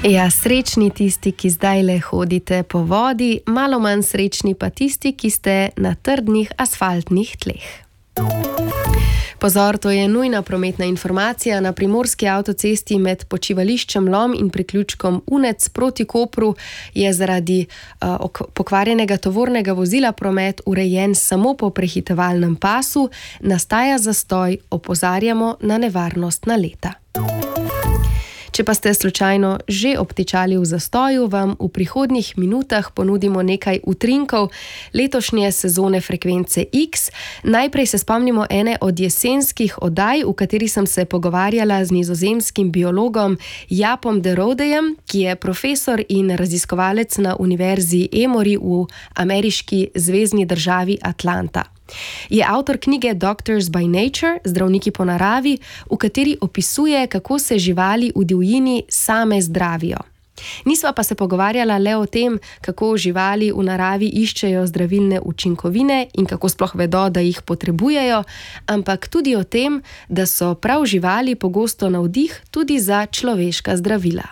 Ja, srečni tisti, ki zdajle hodite po vodi, malo manj srečni pa tisti, ki ste na trdnih asfaltnih tleh. Pozor, to je nujna prometna informacija. Na primorski avtocesti med počivališčem Lom in priključkom Unec proti Kopru je zaradi pokvarjenega tovornega vozila promet urejen samo po prehitevalnem pasu. Nastaja zastoj, opozarjamo na nevarnost naleta. Če pa ste slučajno že obtičali v zastoju, vam v prihodnjih minutah ponudimo nekaj utrinkov letošnje sezone Frekvence X. Najprej se spomnimo ene od jesenskih oddaj, v kateri sem se pogovarjala z nizozemskim biologom Japom de Rodejem, ki je profesor in raziskovalec na Univerzi Emory v ameriški zvezni državi Atlanta. Je avtor knjige Doctors by Nature, zdravniki po naravi, v kateri opisuje, kako se živali v divjini same zdravijo. Nisva pa se pogovarjala le o tem, kako živali v naravi iščejo zdravilne učinkovine in kako sploh vedo, da jih potrebujejo, ampak tudi o tem, da so prav živali pogosto navdih tudi za človeška zdravila.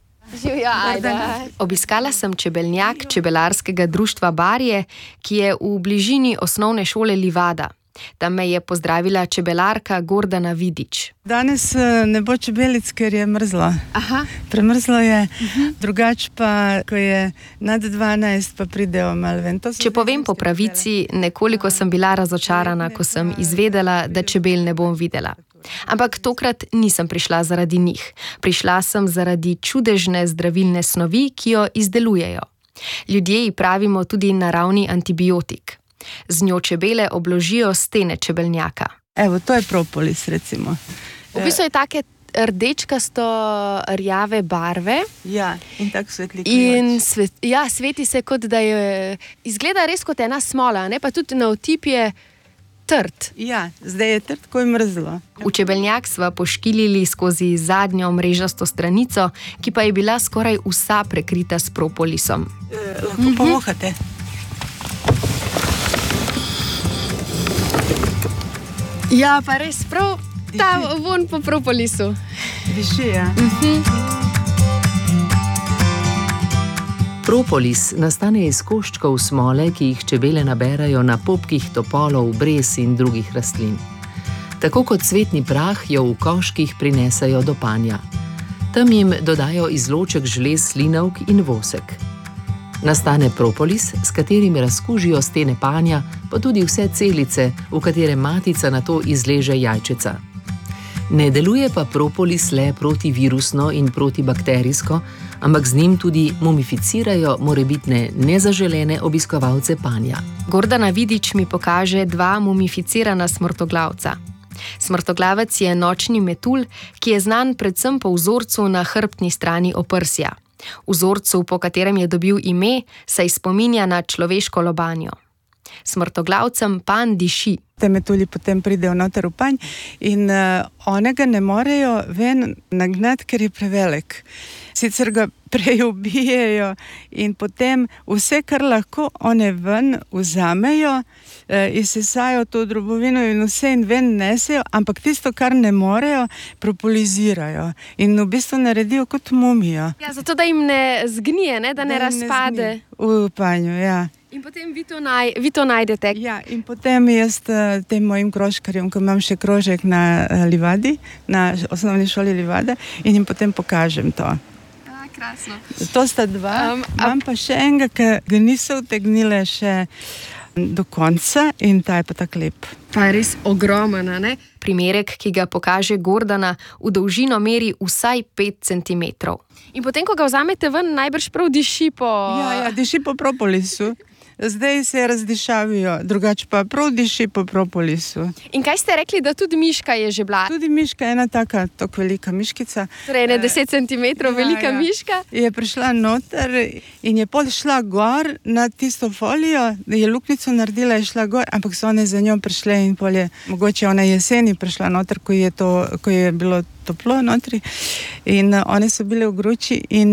Obiskala sem čebeljak čebelarskega društva Barje, ki je v bližini osnovne šole Livada. Tam me je pozdravila čebelarka Gordana Vidič. Danes ne bo čebelic, ker je mrzlo. Aha. Premrzlo je, drugače pa, ko je nad 12, pa pridejo malo ven. Če povem po pravici, nekoliko sem bila razočarana, ko sem izvedela, da čebel ne bom videla. Ampak tokrat nisem prišla zaradi njih. Prišla sem zaradi čudežne zdravilne snovi, ki jo izdelujejo. Ljudje ji pravimo tudi naravni antibiotik. Z njo čebele obložijo stene čebeljaka. Evo, to je propolis, recimo. V bistvu je take rdečkasto rjave barve. Ja, in tako svetli. In sveti se, kot da je, izgleda res kot ena smola, ne? Pa tudi na otip je trd. Ja, zdaj je trd, ko je mrzlo. V čebeljak sva poškilili skozi zadnjo mrežasto stranico, ki pa je bila skoraj vsa prekrita s propolisom. Lahko pomohate. Ja, pa res prav ta von po propolisu. Diši, ja. Propolis nastane iz koščkov smole, ki jih čebele naberajo na popkih topolov, brez in drugih rastlin. Tako kot cvetni prah jo v koških prinesajo do panja. Tam jim dodajo izloček žlez, slinavk in vosek. Nastane propolis, s katerim razkužijo stene panja, pa tudi vse celice, v katere matica nato izleže jajčeca. Ne deluje pa propolis le protivirusno in protibakterijsko, ampak z njim tudi mumificirajo morebitne nezaželene obiskovalce panja. Gordana Vidič mi pokaže dva mumificirana smrtoglavca. Smrtoglavec je nočni metulj, ki je znan predvsem po vzorcu na hrbtni strani oprsja. Vzorcu, po katerem je dobil ime, saj spominja na človeško lobanjo. Smrtoglavcem panj diši. Te metulji potem pridejo noter v panj in onega ne morejo ven nagnati, ker je prevelik. Sicer ga prej ubijejo in potem vse, kar lahko, one ven vzamejo, izsesajo to drobovino in vse in ven nesejo, ampak tisto, kar ne morejo, propolizirajo in v bistvu naredijo kot mumijo. Ja, zato da jim ne zgnije, ne? Da ne razpade. V panju, ja. In potem vi to najdete. Ja, in potem jaz tem mojim krožkarjem, ko imam še krožek na Livadi, na osnovni šoli Livada, in jim potem pokažem to. Krasno. To sta dva, imam pa še enega, ki ga niso utegnile še do konca in ta je pa tak lep. Ta je res ogromna, ne? Primerek, ki ga pokaže Gordana, v dolžino meri vsaj 5 centimetrov. In potem, ko ga vzamete ven, najbrž prav diši po... Ja, diši po propolisu. Zdaj se razdišavijo, drugače pa prav diši po propolisu. In kaj ste rekli, da tudi miška je že bila? Tudi miška je ena taka, tako velika miškica. Torej, 10 centimetrov velika miška. Je prišla noter in je pol šla gor na tisto folijo, je luknico naredila, je šla gor, ampak so one za njo prišle in pol je mogoče ona jeseni prišla noter, ko je bilo toplo notri in one so bile v gruči in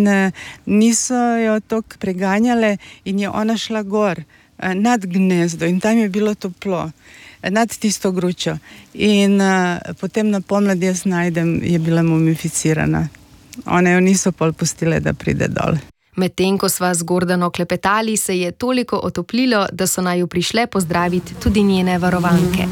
niso jo toliko preganjale in je ona šla gor nad gnezdo in tam je bilo toplo, nad tisto gručo in potem na pomlad jaz najdem, je bila mumificirana. one jo niso pol pustile, da pride dol. Medtem ko sva z Gordano klepetali, se je toliko otoplilo, da so naju prišle pozdraviti tudi njene varovanke.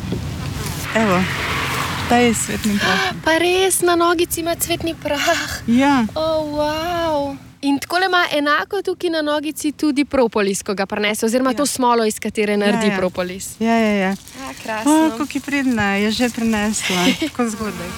Evo, ta je cvetni prah. Pa res, na nogici ima cvetni prah. Ja. Wow. In takole ima enako tukaj na nogici tudi propolis, ko ga prinese, oziroma to smolo, iz katere naredi propolis. Ja. Krasno. Kako je pridna, je že prinesla, tako zgodaj.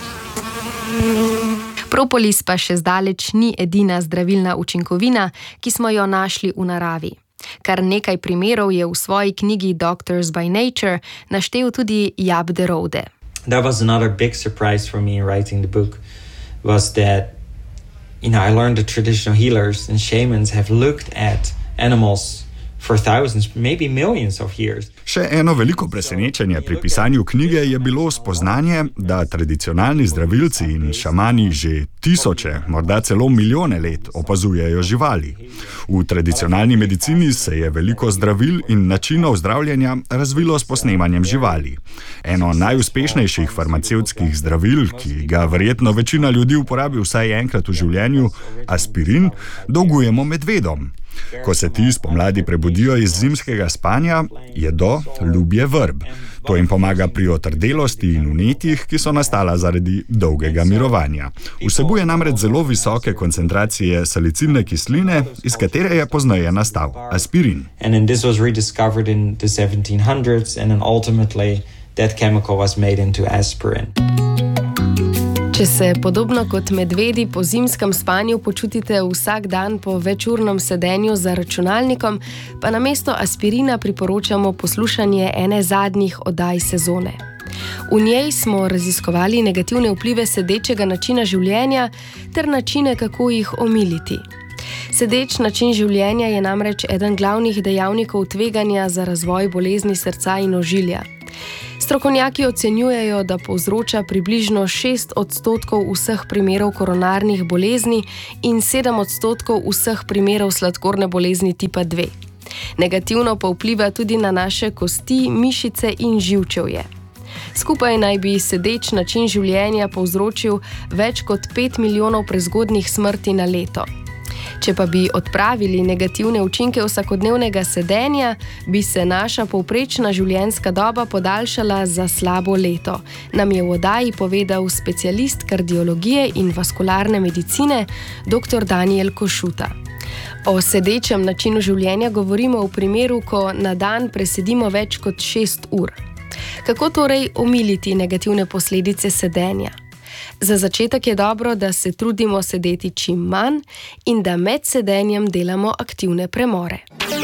Propolis pa še zdaleč ni edina zdravilna učinkovina, ki smo jo našli v naravi. Kar nekaj primerov je v svoji knjigi Doctors by Nature naštel tudi Jaap de Rode. That was another big surprise for me in writing the book, was that, I learned that traditional healers and shamans have looked at animals for thousands, maybe millions of years. Še eno veliko presenečenje pri pisanju knjige je bilo spoznanje, da tradicionalni zdravilci in šamani že tisoče, morda celo milijone let opazujejo živali. V tradicionalni medicini se je veliko zdravil in načinov zdravljenja razvilo s posnemanjem živali. Eno najuspešnejših farmacevtskih zdravil, ki ga verjetno večina ljudi uporabi vsaj enkrat v življenju, aspirin, dolgujemo medvedom. Ko se ti spomladi prebudijo iz zimskega spanja, jedo ljubje vrb. To jim pomaga pri otrdelosti in vnetjih, ki so nastala zaradi dolgega mirovanja. Vsebuje namreč zelo visoke koncentracije salicilne kisline, iz katere je pozneje nastal aspirin. And this was rediscovered in the 1700s and then ultimately that chemical was made into aspirin. Če se podobno kot medvedi po zimskem spanju počutite vsak dan po večurnem sedenju za računalnikom, pa namesto aspirina priporočamo poslušanje ene zadnjih oddaj sezone. V njej smo raziskovali negativne vplive sedečega načina življenja ter načine, kako jih omiliti. Sedeč način življenja je namreč eden glavnih dejavnikov tveganja za razvoj bolezni srca in ožilja. Strokovnjaki ocenjujejo, da povzroča približno 6% vseh primerov koronarnih bolezni in 7% vseh primerov sladkorne bolezni tipa 2. Negativno pa vpliva tudi na naše kosti, mišice in živčevje. Skupaj naj bi sedeč način življenja povzročil več kot 5 milijonov prezgodnjih smrti na leto. Če pa bi odpravili negativne učinke vsakodnevnega sedenja, bi se naša povprečna življenjska doba podaljšala za slabo leto, nam je v oddaji povedal specialist kardiologije in vaskularne medicine dr. Daniel Košuta. O sedečem načinu življenja govorimo v primeru, ko na dan presedimo več kot 6 ur. Kako torej omiliti negativne posledice sedenja? Za začetek je dobro, da se trudimo sedeti čim manj in da med sedenjem delamo aktivne premore.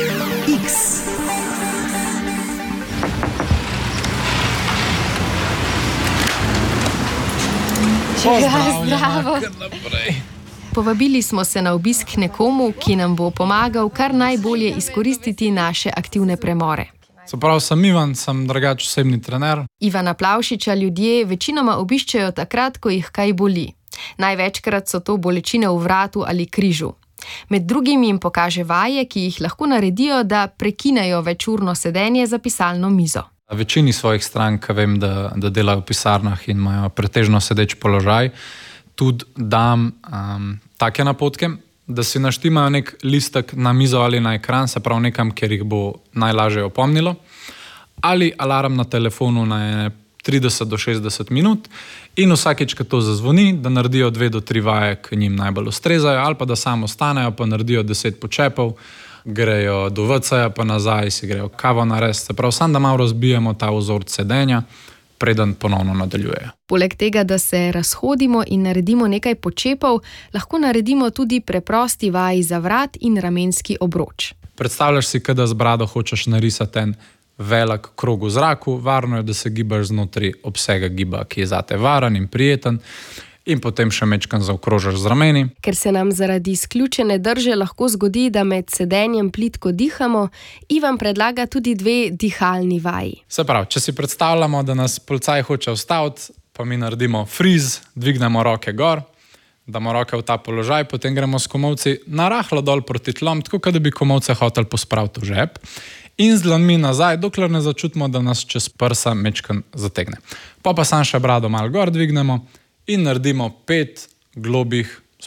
Zdravo! Povabili smo se na obisk nekomu, ki nam bo pomagal kar najbolje izkoristiti naše aktivne premore. Se pravi, sem Ivan, sem drugač osebni trener. Ivana Plavšiča ljudje večinoma obiščejo takrat, ko jih kaj boli. Največkrat so to bolečine v vratu ali križu. Med drugim jim pokaže vaje, ki jih lahko naredijo, da prekinejo večurno sedenje za pisalno mizo. Večini svojih strank vem, da delajo v pisarnah in imajo pretežno sedeč položaj. Tudi dam take napotke, da si naštimajo nek listek na mizo ali na ekran, se pravi nekam, kjer jih bo najlažje opomnilo, ali alarm na telefonu na 30 do 60 minut in vsakič, ko to zazvoni, da naredijo 2 do 3 vaje, ki njim najbolj ustrezajo, ali pa da samo ostanejo, pa naredijo 10 počepov, grejo do WC-ja, pa nazaj si grejo kavo narediti, se pravi, samo da malo razbijemo ta vzorec sedenja, preden ponovno nadaljujejo. Poleg tega, da se razhodimo in naredimo nekaj počepov, lahko naredimo tudi preprosti vaji za vrat in ramenski obroč. Predstavljaš si, da z brado hočeš narisati en velik krog v zraku, varno je, da se gibaš znotraj obsega giba, ki je zate varen in prijeten, in potem še mečkan zaokrožaš z rameni. Ker se nam zaradi izključene drže lahko zgodi, da med sedenjem plitko dihamo, Ivan predlaga tudi 2 dihalni vaji. Se pravi, če si predstavljamo, da nas policaj hoče ustaviti, pa mi naredimo freeze, dvignemo roke gor, damo roke v ta položaj, potem gremo s komolci narahlo dol proti tlom, tako da bi komolce hotel pospraviti v žep, in z dlanmi nazaj, dokler ne začutimo, da nas čez prsa mečkan zategne. Pa sam še brado malo gor dvignemo in naredimo 5 globih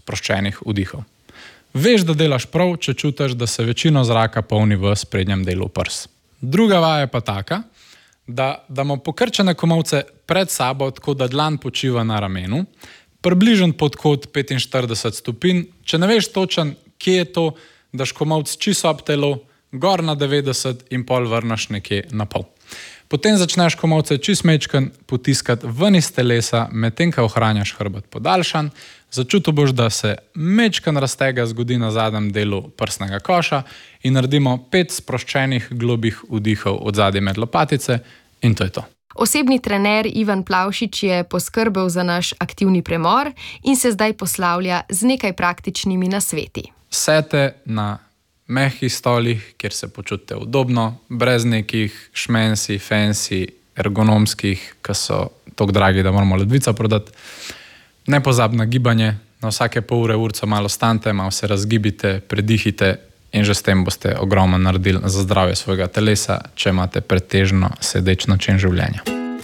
sproščenih vdihov. Veš, da delaš prav, če čutiš, da se večino zraka polni v sprednjem delu prs. Druga vaja je pa taka, da damo pokrčene komolce pred sabo, tako da dlan počiva na ramenu, približen pod kot 45 stopinj. Če ne veš točen, kje je to, daš komolc čisto ob telo, gor na 90 in pol vrnaš nekje na pol. Potem začneš komolce čist mečken potiskati ven iz telesa, medtem ko ohranjaš hrbet podaljšan. Začutil boš, da se mečken raztega zgodi na zadnjem delu prsnega koša in naredimo 5 sproščenih globih vdihov od zadaj med lopatice in to je to. Osebni trener Ivan Plavšič je poskrbel za naš aktivni premor in se zdaj poslavlja z nekaj praktičnimi nasveti. Sete na mehkih stolih, kjer se počutite udobno, brez nekih šmensi, fancy, ergonomskih, ki so toliko dragi, da moramo ledvica prodati. Ne pozab na gibanje, na vsake pol ure, urco malo stante, malo se razgibite, predihite in že s tem boste ogromno naredili za zdravje svojega telesa, če imate pretežno sedeč način življenja.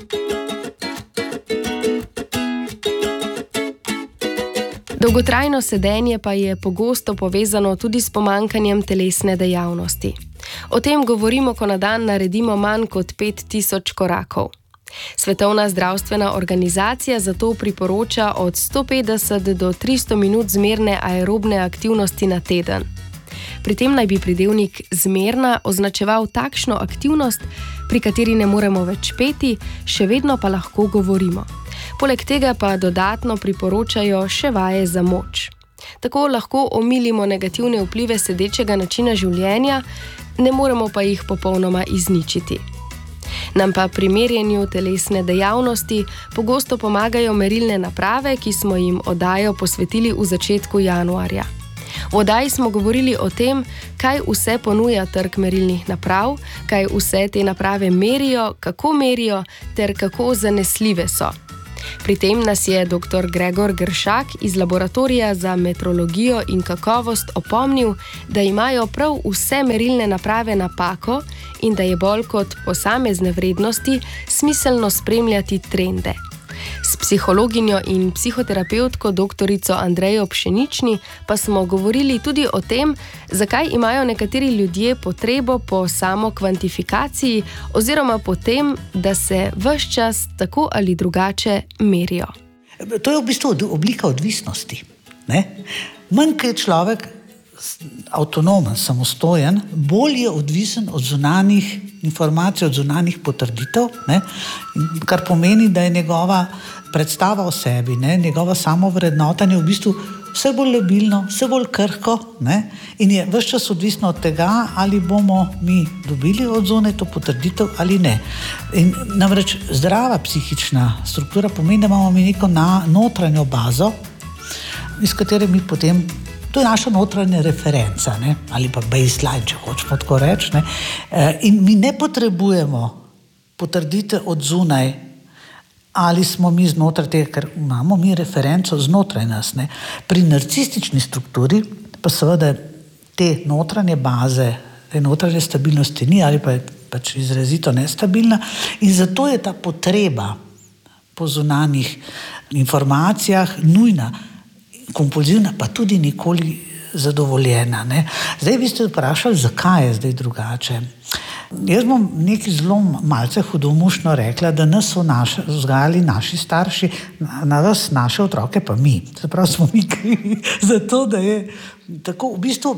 Dolgotrajno sedenje pa je pogosto povezano tudi s pomanjkanjem telesne dejavnosti. O tem govorimo, ko na dan naredimo manj kot 5000 korakov. Svetovna zdravstvena organizacija zato priporoča od 150 do 300 minut zmerne aerobne aktivnosti na teden. Pri tem naj bi pridevnik zmerna označeval takšno aktivnost, pri kateri ne moremo več peti, še vedno pa lahko govorimo. Poleg tega pa dodatno priporočajo še vaje za moč. Tako lahko omilimo negativne vplive sedečega načina življenja, ne moremo pa jih popolnoma izničiti. Nam pa pri merjenju telesne dejavnosti pogosto pomagajo merilne naprave, ki smo jim oddajo posvetili v začetku januarja. V oddaji smo govorili o tem, kaj vse ponuja trg merilnih naprav, kaj vse te naprave merijo, kako merijo ter kako zanesljive so. Pri tem nas je dr. Gregor Gršak iz Laboratorija za metrologijo in kakovost opomnil, da imajo prav vse merilne naprave napako in da je bolj kot posamezne vrednosti smiselno spremljati trende. S psihologinjo in psihoterapevtko doktorico Andrejo Pšenični pa smo govorili tudi o tem, zakaj imajo nekateri ljudje potrebo po samokvantifikaciji oziroma po tem, da se ves čas tako ali drugače merijo. To je v bistvu oblika odvisnosti. Manj, ko je človek avtonomen, samostojen, bolj je odvisen od zunanjih informacij, od zunanjih potrditev, kar pomeni, da je njegova predstava o sebi, njegova samovrednotanje v bistvu vse bolj labilno, vse bolj krhko, in je ves čas odvisno od tega, ali bomo mi dobili od zunaj to potrditev ali ne. In namreč zdrava psihična struktura pomeni, da imamo mi neko notranjo bazo, iz katere mi potem, to je naša notranja referenca, ali pa baseline, če hočemo tako reči, in mi ne potrebujemo potrditev od zunaj, ali smo mi znotraj tega, ker imamo mi referenco znotraj nas. Pri narcistični strukturi pa seveda te notranje baze, te notranje stabilnosti ni ali pa je pač izrazito nestabilna in zato je ta potreba po zunanjih informacijah nujna, kompulzivna, pa tudi nikoli zadovoljena. Zdaj bi ste vprašali, zakaj je zdaj drugače. Jaz bom nekaj zelo malce hudomušno rekla, da nas so vzgajali naši starši, na vas naše otroke pa mi. Se pravi, smo mi krivi za to, da je tako. V bistvu,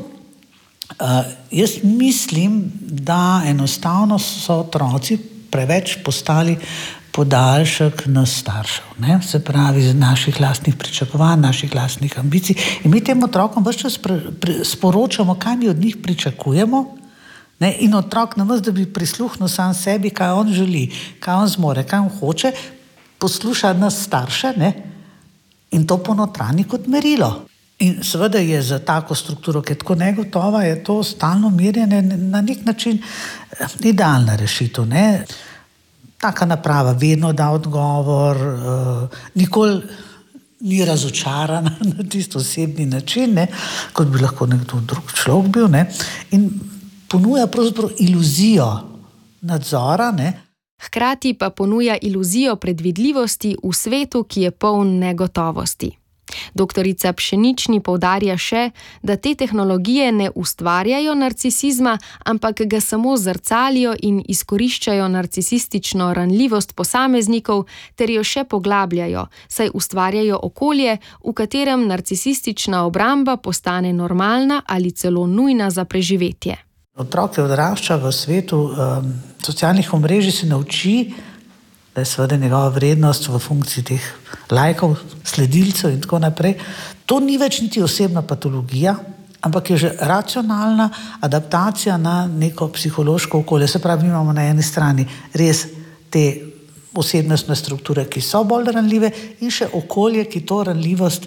jaz mislim, da enostavno so otroci preveč postali podaljšek nas staršev, se pravi z naših lastnih pričakovanj, naših lastnih ambicij. In mi tem otrokom ves čas sporočamo, kaj mi od njih pričakujemo, in otrok na vas, da bi prisluhnil sam sebi, kaj on želi, kaj on zmore, kaj on hoče, posluša nas starše, in to ponotrani kot merilo. In seveda je za tako strukturo, ki je tako negotova, je to stalno merjenje na nek način idealna rešitev, Taka naprava vedno da odgovor, nikoli ni razočarana na tisto osebni način, kot bi lahko nekdo drug človek bil, in ponuja pravzaprav iluzijo nadzora. Hkrati pa ponuja iluzijo predvidljivosti v svetu, ki je poln negotovosti. Doktorica Pšenični poudarja še, da te tehnologije ne ustvarjajo narcisizma, ampak ga samo zrcalijo in izkoriščajo narcisistično ranljivost posameznikov ter jo še poglabljajo, saj ustvarjajo okolje, v katerem narcisistična obramba postane normalna ali celo nujna za preživetje. Otrok, ki odrašča v svetu socialnih omrežij, se nauči, da je seveda njegova vrednost v funkciji teh lajkov, sledilcev in tako naprej. To ni več niti osebna patologija, ampak je že racionalna adaptacija na neko psihološko okolje. Se pravi, mi imamo na eni strani res te osebnostne strukture, ki so bolj ranljive, in še okolje, ki to ranljivost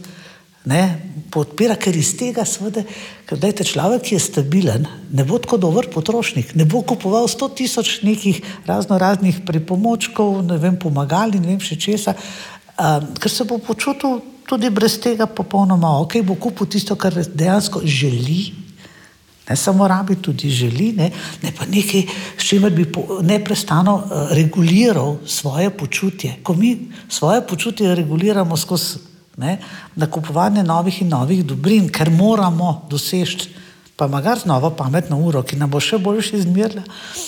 podpira, ker iz tega seveda, ker dajte, človek, ki je stabilen, ne bo tako dober potrošnik, ne bo kupoval 100.000 nekih raznih pripomočkov, pomagal in še česa, ker se bo počutil tudi brez tega popolnoma ok, bo kupil tisto, kar dejansko želi, ne samo rabi, tudi želi, ne pa nekaj, s čimer bi neprestano reguliral svoje počutje. Ko mi svoje počutje reguliramo skozi nakupovanje novih in novih dobrin, ker moramo doseči, pa magar z novo pametno uro, ki nam bo še boljše izmerila,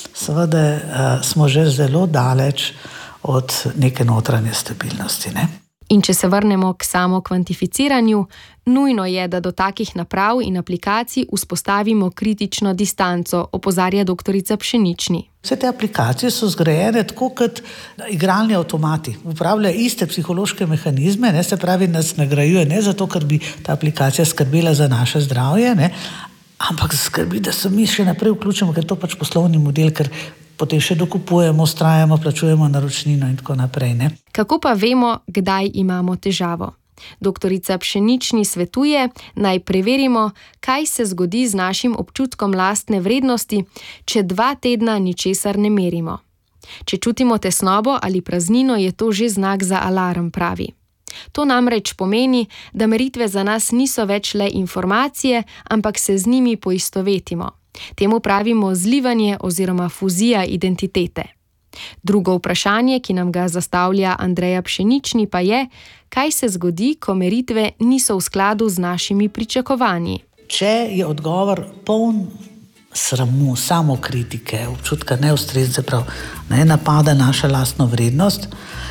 seveda smo že zelo daleč od neke notranje stabilnosti. In če se vrnemo k samo kvantificiranju, nujno je, da do takih naprav in aplikacij vzpostavimo kritično distanco, opozarja doktorica Pšenični. Vse te aplikacije so zgrajene tako kot igralni avtomati. Upravljajo iste psihološke mehanizme, se pravi, nas nagrajuje ne zato, ker bi ta aplikacija skrbela za naše zdravje, ampak skrbi, da se mi še naprej vključimo, ker je to pač poslovni model, ker potem še dokupujemo, vztrajamo, plačujemo naročnino in tako naprej. Kako pa vemo, kdaj imamo težavo? Doktorica Pšenični svetuje, naj preverimo, kaj se zgodi z našim občutkom lastne vrednosti, če 2 tedna ničesar ne merimo. Če čutimo tesnobo ali praznino, je to že znak za alarm, pravi. To namreč pomeni, da meritve za nas niso več le informacije, ampak se z njimi poistovetimo. Temu pravimo zlivanje oziroma fuzija identitete. Drugo vprašanje, ki nam ga zastavlja Andreja Pšenični, pa je, kaj se zgodi, ko meritve niso v skladu z našimi pričakovanji. Če je odgovor poln sramu, samokritike, občutka neustreznosti, napada naša lastno vrednost,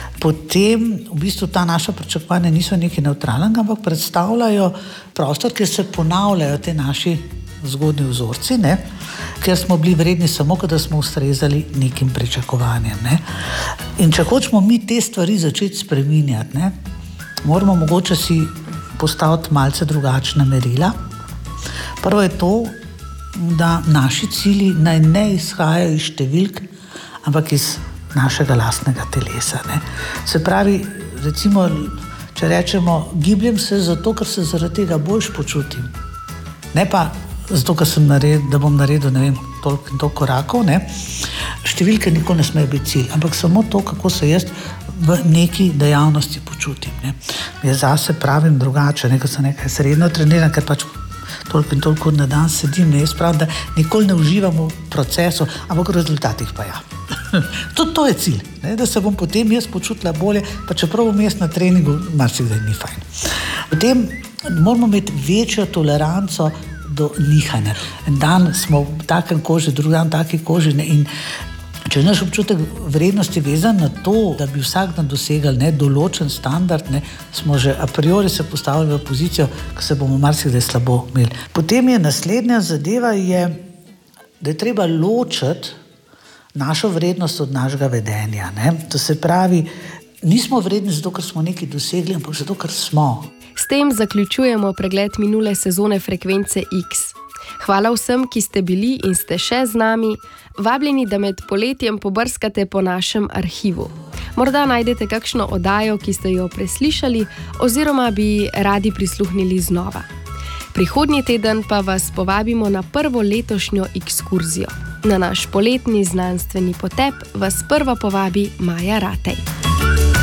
potem v bistvu ta naša pričakovanja niso nekaj nevtralnega, ampak predstavljajo prostor, kjer se ponavljajo te naši zgodni vzorci, ker smo bili vredni samo, kada smo ustrezali nekim pričakovanjem. In če hočemo mi te stvari začeti spreminjati, moramo mogoče si postaviti malce drugačna merila. Prvo je to, da naši cilji naj ne izhajajo iz številk, ampak iz našega lastnega telesa. Se pravi, recimo, če rečemo, gibljem se zato, ker se zaradi tega boljš počutim. Ne pa zato, ker da bom naredil, toliko in toliko korakov. Številke nikoli ne smejo biti cilj, ampak samo to, kako se jaz v neki dejavnosti počutim. Jaz zase pravim drugače, ker sem nekaj srednjo treniran, ker pač toliko in toliko na dan sedim. Jaz pravim, da nikoli ne uživam v procesu, ampak v rezultatih pa ja. Tudi to je cilj, da se bom potem jaz počutila bolje, pa čeprav bom jaz na treningu, marsikdaj ni fajn. Potem moramo imeti večjo toleranco do nihanja. En dan smo v takem koži, drugi dan v taki koži, in če je naš občutek vrednosti vezan na to, da bi vsak dan dosegali določen standard, smo že a priori se postavili v pozicijo, ko se bomo marsikdaj slabo imeli. Potem je naslednja zadeva, da je treba ločiti našo vrednost od našega vedenja. To se pravi, nismo vredni zato, ker smo nekaj dosegli, ampak zato, ker smo. S tem zaključujemo pregled minule sezone Frekvence X. Hvala vsem, ki ste bili in ste še z nami. Vabljeni, da med poletjem pobrskate po našem arhivu. Morda najdete kakšno oddajo, ki ste jo preslišali, oziroma bi radi prisluhnili znova. Prihodnji teden pa vas povabimo na prvo letošnjo ekskurzijo. Na naš poletni znanstveni potep vas prva povabi Maja Ratej.